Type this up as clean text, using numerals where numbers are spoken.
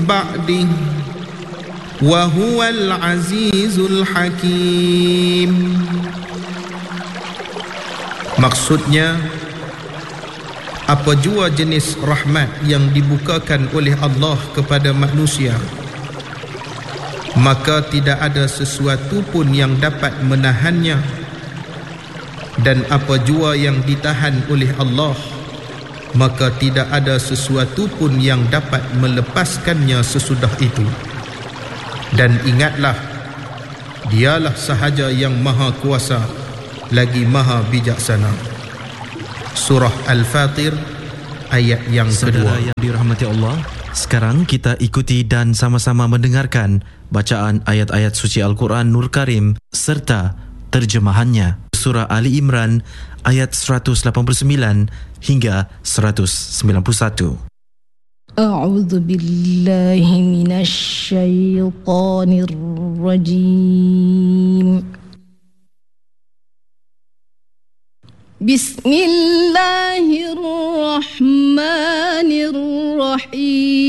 ba'dih wa huwal azizul hakim. Maksudnya, apa jua jenis rahmat yang dibukakan oleh Allah kepada manusia, maka tidak ada sesuatu pun yang dapat menahannya, dan apa jua yang ditahan oleh Allah, maka tidak ada sesuatu pun yang dapat melepaskannya sesudah itu. Dan ingatlah, dialah sahaja yang maha kuasa lagi maha bijaksana. Surah Al-Fatir ayat yang kedua. Saudara yang dirahmati Allah, sekarang kita ikuti dan sama-sama mendengarkan bacaan ayat-ayat suci Al-Quran Nur Karim serta terjemahannya. Surah Ali Imran ayat 189 hingga 191. A'udzu billahi minasy syaithanir rajim. Bismillahirrahmanirrahim.